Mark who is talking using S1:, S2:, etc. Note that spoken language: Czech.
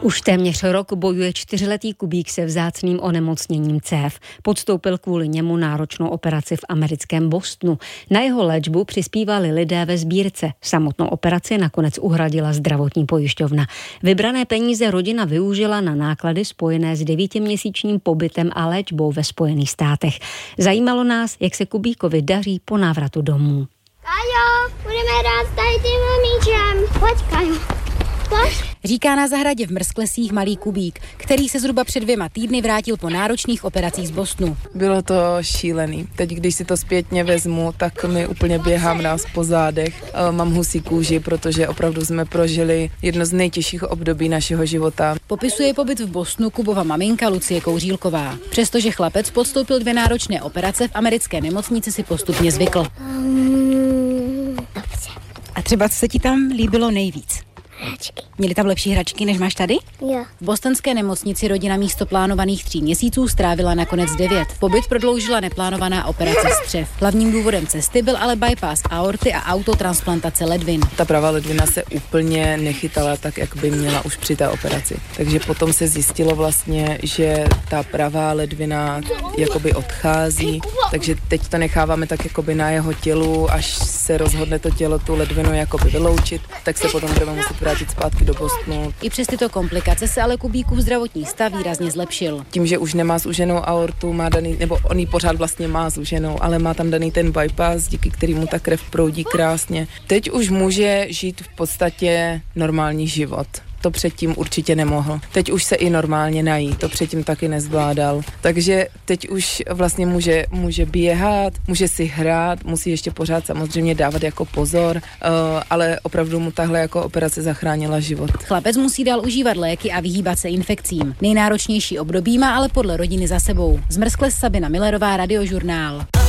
S1: Už téměř rok bojuje 4letý Kubík se vzácným onemocněním cév. Podstoupil kvůli němu náročnou operaci v americkém Bostonu. Na jeho léčbu přispívali lidé ve sbírce. Samotnou operaci nakonec uhradila zdravotní pojišťovna. Vybrané peníze rodina využila na náklady spojené s 9měsíčním pobytem a léčbou ve Spojených státech. Zajímalo nás, jak se Kubíkovi daří po návratu domů.
S2: Kajo, budeme hrát s tady tím míčem. Pojď, Kajo.
S3: Říká na zahradě v Mrzklesích malý Kubík, který se zhruba před 2 týdny vrátil po náročných operacích z Bostonu.
S4: Bylo to šílený. Teď, když si to zpětně vezmu, tak mi úplně běhá mráz po zádech. Mám husí kůži, protože opravdu jsme prožili jedno z nejtěžších období našeho života.
S3: Popisuje pobyt v Bostonu Kubova maminka Lucie Kouřílková. Přestože chlapec podstoupil 2 náročné operace, v americké nemocnici si postupně zvykl. A třeba co se ti tam líbilo nejvíc?
S2: Hračky.
S3: Měli tam lepší hračky, než máš tady?
S2: Jo.
S3: V bostonské nemocnici rodina místo plánovaných 3 měsíců strávila nakonec 9. Pobyt prodloužila neplánovaná operace střev. Hlavním důvodem cesty byl ale bypass aorty a autotransplantace ledvin.
S4: Ta pravá ledvina se úplně nechytala tak, jak by měla už při té operaci. Takže potom se zjistilo vlastně, že ta pravá ledvina jakoby odchází, takže teď to necháváme tak jakoby na jeho tělu, až se rozhodne to tělo tu ledvinu jakoby vyloučit, tak se potom budeme muset vrátit zpátky do Bostonu.
S3: I přes tyto komplikace se ale Kubíkův zdravotní stav výrazně zlepšil.
S4: Tím, že už nemá zúženou aortu, má daný, nebo on ji pořád vlastně má zúženou, ale má tam daný ten bypass, díky kterému ta krev proudí krásně. Teď už může žít v podstatě normální život. To předtím určitě nemohl. Teď už se i normálně nají, to předtím taky nezvládal. Takže teď už vlastně může běhat, může si hrát, musí ještě pořád samozřejmě dávat jako pozor, ale opravdu mu tahle jako operace zachránila život.
S3: Chlapec musí dál užívat léky a vyhýbat se infekcím. Nejnáročnější období má ale podle rodiny za sebou. Z Mrzkles Sabina Millerová, Radiožurnál.